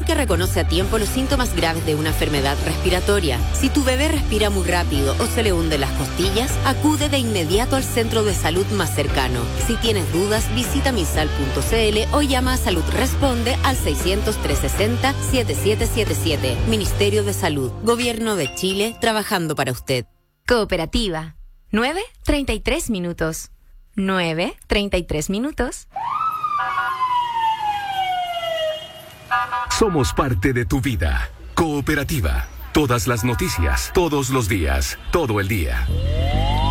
que reconoce a tiempo los síntomas graves de una enfermedad respiratoria. Si tu bebé respira muy rápido o se le hunden las costillas, acude de inmediato al centro de salud más cercano. Si tienes dudas, visita misal.cl o llama a Salud Responde al 600-360-7777. Ministerio de Salud, Gobierno de Chile, trabajando para usted. Cooperativa. 9:33 minutos. 9:33 minutos. Somos parte de tu vida. Cooperativa. Todas las noticias, todos los días, todo el día.